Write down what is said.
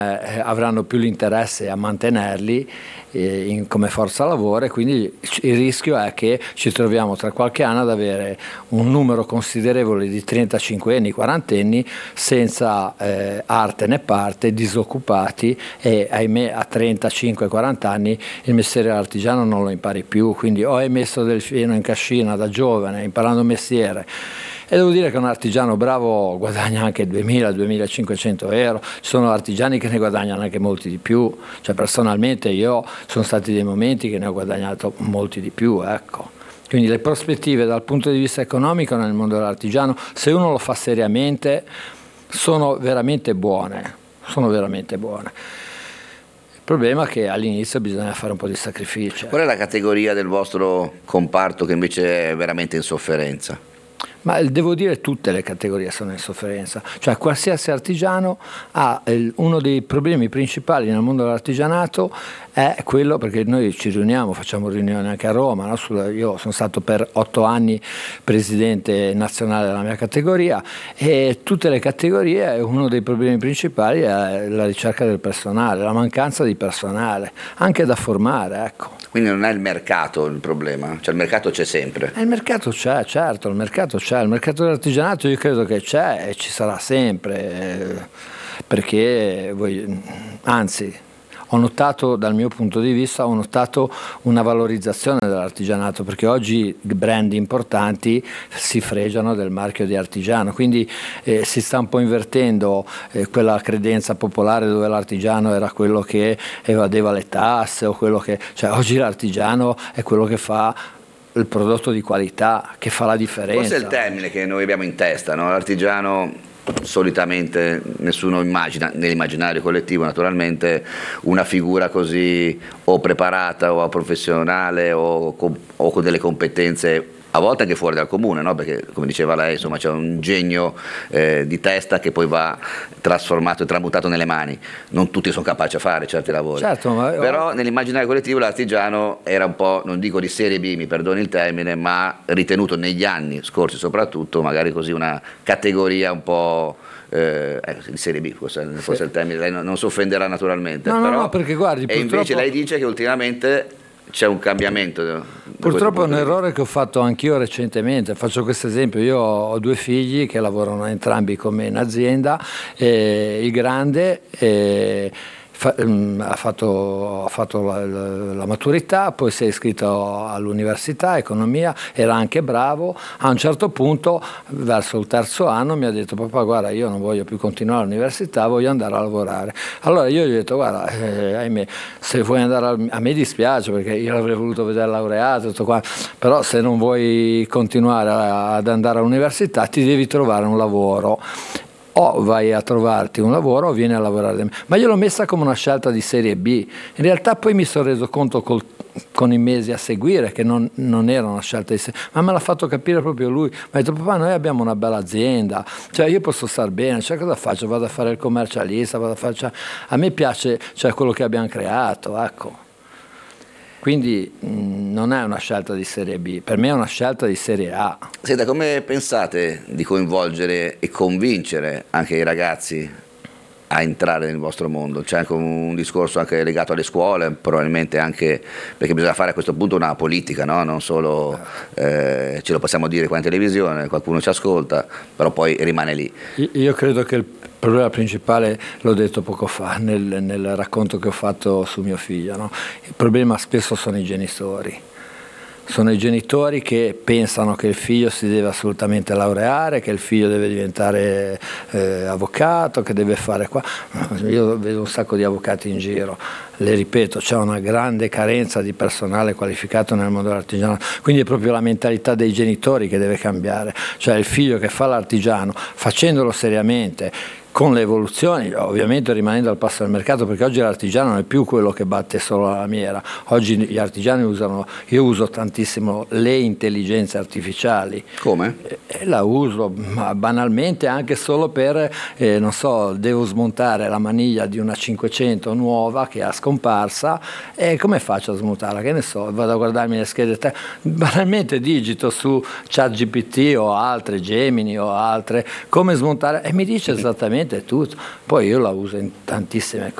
avranno più l'interesse a mantenerli come forza lavoro, e quindi il rischio è che ci troviamo tra qualche anno ad avere un numero considerevole di 35enni, 40enni senza arte né parte, disoccupati, e ahimè a 35-40 anni il mestiere artigiano non lo impari più, quindi o hai messo del fieno in cascina da giovane imparando un mestiere. E devo dire che un artigiano bravo guadagna anche 2.000-2.500 euro, ci sono artigiani che ne guadagnano anche molti di più, cioè personalmente io sono stati dei momenti che ne ho guadagnato molti di più, ecco. Quindi le prospettive dal punto di vista economico nel mondo dell'artigiano, se uno lo fa seriamente, sono veramente buone, sono veramente buone. Il problema è che all'inizio bisogna fare un po' di sacrificio. Qual è la categoria del vostro comparto che invece è veramente in sofferenza? Ma devo dire tutte le categorie sono in sofferenza, cioè qualsiasi artigiano ha uno dei problemi principali nel mondo dell'artigianato è quello, perché noi ci riuniamo, facciamo riunioni anche a Roma, no? Io sono stato per 8 anni presidente nazionale della mia categoria, e tutte le categorie uno dei problemi principali è la ricerca del personale, la mancanza di personale, anche da formare, ecco. Quindi non è il mercato il problema, cioè il mercato c'è sempre. Il mercato c'è, certo, il mercato c'è, il mercato dell'artigianato io credo che c'è e ci sarà sempre, perché anzi ho notato, dal mio punto di vista, ho notato una valorizzazione dell'artigianato, perché oggi brand importanti si fregiano del marchio di artigiano, quindi si sta un po' invertendo quella credenza popolare dove l'artigiano era quello che evadeva le tasse o quello che, cioè oggi l'artigiano è quello che fa il prodotto di qualità, che fa la differenza. Forse è il termine che noi abbiamo in testa, no? L'artigiano solitamente nessuno immagina, nell'immaginario collettivo naturalmente, una figura così o preparata o professionale o con delle competenze a volte anche fuori dal comune, no? Perché come diceva lei, insomma, c'è un genio di testa che poi va trasformato e tramutato nelle mani. Non tutti sono capaci a fare certi lavori. Certo, però nell'immaginario collettivo l'artigiano era un po', non dico di serie B, mi perdoni il termine, ma ritenuto negli anni scorsi soprattutto magari così una categoria un po' di serie B, forse il termine, lei non si offenderà naturalmente. No, però, no, perché guardi, e invece lei dice che ultimamente c'è un cambiamento. Purtroppo è un errore che ho fatto anch'io recentemente. Faccio questo esempio: io ho 2 figli che lavorano entrambi con me in azienda, il grande ha fatto la maturità, poi si è iscritto all'università, economia, era anche bravo. A un certo punto, verso il 3° anno, mi ha detto: papà, guarda, io non voglio più continuare all'università, voglio andare a lavorare. Allora io gli ho detto: guarda, ahimè, se vuoi andare a me dispiace, perché io l'avrei voluto vedere laureato, tutto qua, però se non vuoi continuare ad andare all'università ti devi trovare un lavoro. O vai a trovarti un lavoro o vieni a lavorare da me. Ma io l'ho messa come una scelta di serie B. In realtà poi mi sono reso conto con i mesi a seguire che non era una scelta di serie B, ma me l'ha fatto capire proprio lui. Mi ha detto: papà, noi abbiamo una bella azienda, cioè io posso star bene, cioè cosa faccio? Vado a fare il commercialista, a me piace, cioè, quello che abbiamo creato, ecco. Quindi non è una scelta di serie B, per me è una scelta di serie A. Senta, come pensate di coinvolgere e convincere anche i ragazzi a entrare nel vostro mondo? C'è anche un discorso anche legato alle scuole, probabilmente anche perché bisogna fare a questo punto una politica, no? Non solo ce lo possiamo dire qua in televisione, qualcuno ci ascolta, però poi rimane lì. Io credo che il problema principale, l'ho detto poco fa nel racconto che ho fatto su mio figlio, no? Il problema spesso sono i genitori. Sono i genitori che pensano che il figlio si deve assolutamente laureare, che il figlio deve diventare avvocato, che deve fare qua. Io vedo un sacco di avvocati in giro, le ripeto, c'è una grande carenza di personale qualificato nel mondo dell'artigiano, quindi è proprio la mentalità dei genitori che deve cambiare, cioè il figlio che fa l'artigiano facendolo seriamente, con le evoluzioni, ovviamente rimanendo al passo del mercato, perché oggi l'artigiano non è più quello che batte solo la lamiera. Oggi gli artigiani io uso tantissimo le intelligenze artificiali. Come? La uso banalmente anche solo per, non so, devo smontare la maniglia di una 500 nuova che è scomparsa, e come faccio a smontarla? Che ne so, vado a guardarmi le schede, banalmente digito su ChatGPT o altre, Gemini o altre, come smontare, e mi dice esattamente niente, è tutto. Poi io la uso in tantissime cose.